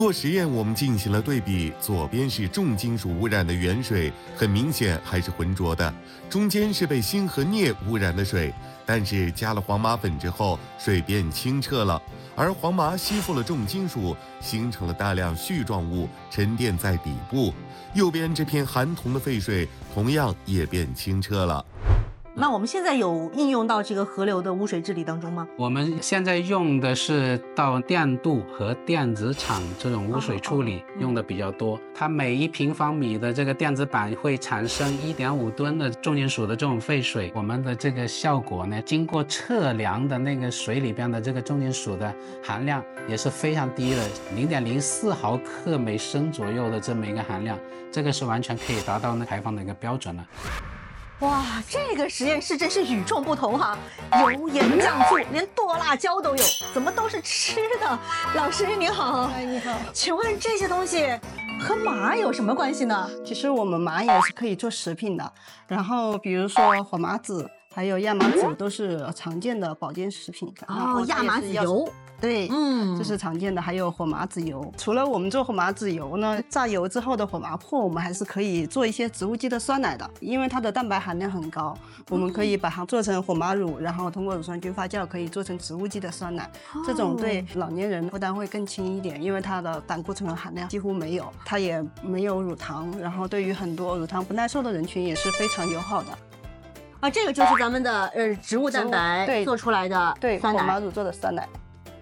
做实验，我们进行了对比，左边是重金属污染的原水，很明显还是浑浊的；中间是被锌和镍污染的水，但是加了黄麻粉之后，水变清澈了。而黄麻吸附了重金属，形成了大量絮状物，沉淀在底部。右边这片含铜的废水，同样也变清澈了。 那我们现在有应用到这个河流的污水治理当中吗？ 我们现在用的是到电镀和电子厂这种污水处理用的比较多。它每1平方米的这个电子板会产生1.5吨的重金属的这种废水。我们的这个效果呢，经过测量的那个水里边的这个重金属的含量也是非常低的，0.04毫克每升左右的这么一个含量，这个是完全可以达到那排放的一个标准了。 哇，这个实验室真是与众不同哈！油盐酱醋，连剁辣椒都有，怎么都是吃的？老师您好， 哎，你好， 请问这些东西和麻有什么关系呢？ 其实我们麻也是可以做食品的，然后比如说火麻籽，还有亚麻籽都是常见的保健食品。 哦，亚麻籽油。 对，这是常见的，还有火麻籽油。除了我们做火麻籽油呢，榨油之后的火麻粕，我们还是可以做一些植物基的酸奶的，因为它的蛋白含量很高，我们可以把它做成火麻乳，然后通过乳酸菌发酵，可以做成植物基的酸奶。这种对老年人负担会更轻一点，因为它的胆固醇含量几乎没有，它也没有乳糖，然后对于很多乳糖不耐受的人群也是非常友好的。 啊，这个就是咱们的植物蛋白做出来的对酸奶， 火麻乳做的酸奶。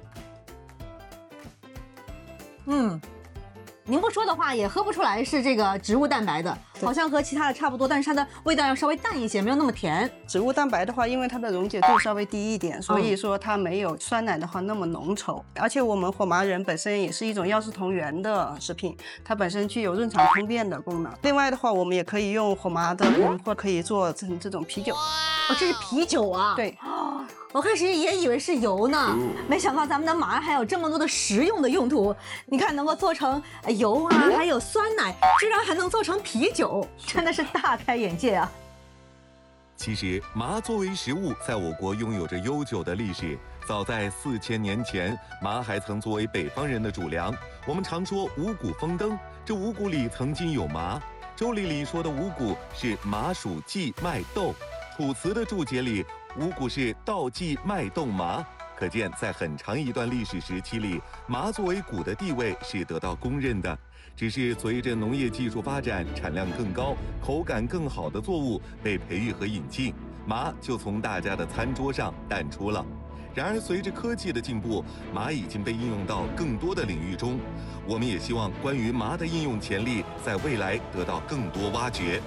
您不说的话也喝不出来是这个植物蛋白的，好像和其他的差不多，但是它的味道要稍微淡一些，没有那么甜。 植物蛋白的话，因为它的溶解度稍微低一点，所以说它没有酸奶的话那么浓稠。而且我们火麻仁本身也是一种药食同源的食品，它本身具有润肠通便的功能。另外的话，我们也可以用火麻的或可以做成这种啤酒。 哦，这是啤酒啊？ 对。 我开始也以为是油呢，没想到咱们的麻还有这么多的实用的用途。你看，能够做成油啊，还有酸奶，居然还能做成啤酒，真的是大开眼界啊！ 其实，麻作为食物，在我国拥有着悠久的历史。早在4000年前，麻还曾作为北方人的主粮。我们常说五谷丰登，这五谷里曾经有麻。周礼里说的五谷是麻、黍、稷、麦、豆。楚辞的注解里，五谷是稻、稷、麦、豆、麻。可见，在很长一段历史时期里，麻作为谷的地位是得到公认的。只是随着农业技术发展，产量更高、口感更好的作物被培育和引进，麻就从大家的餐桌上淡出了。然而，随着科技的进步，麻已经被应用到更多的领域中。我们也希望关于麻的应用潜力在未来得到更多挖掘。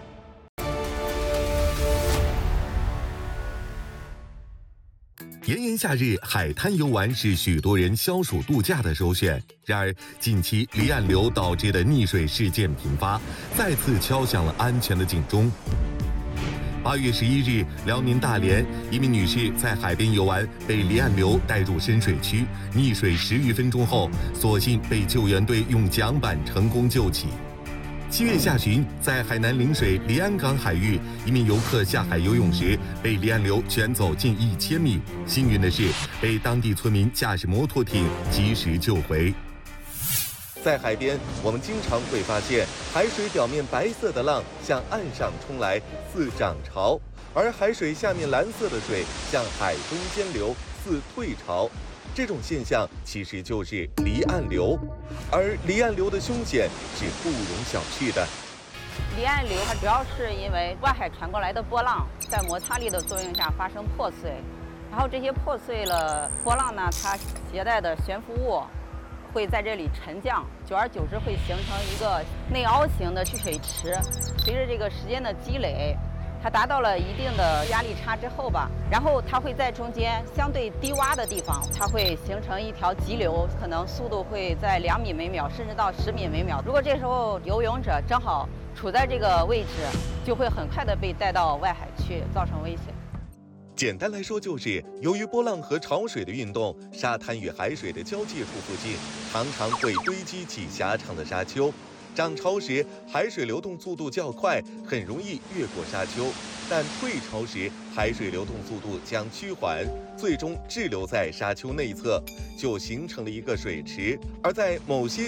炎炎夏日，海滩游玩是许多人消暑度假的首选。然而，近期离岸流导致的溺水事件频发，再次敲响了安全的警钟。8月11日，辽宁大连一名女士在海边游玩，被离岸流带入深水区，溺水10余分钟后，所幸被救援队用桨板成功救起。7月下旬，在海南陵水离岸港海域，一名游客下海游泳时被离岸流卷走近1000米，幸运的是被当地村民驾驶摩托艇及时救回。在海边，我们经常会发现海水表面白色的浪向岸上冲来，似涨潮；而海水下面蓝色的水向海中间流，似退潮。这种现象其实就是离岸流，而离岸流的凶险是不容小觑的。 离岸流它主要是因为外海传过来的波浪在摩擦力的作用下发生破碎，然后这些破碎了波浪呢，它携带的悬浮物会在这里沉降，久而久之会形成一个内凹型的蓄水池。随着这个时间的积累，它达到了一定的压力差之后吧，然后它会在中间相对低洼的地方，它会形成一条急流，可能速度会在2米每秒，甚至到10米每秒。如果这时候游泳者正好处在这个位置，就会很快的被带到外海去，造成危险。 简单来说，就是由于波浪和潮水的运动，沙滩与海水的交界处附近常常会堆积起狭长的沙丘。涨潮时，海水流动速度较快，很容易越过沙丘；但退潮时，海水流动速度将趋缓，最终滞留在沙丘内侧，就形成了一个水池。而在某些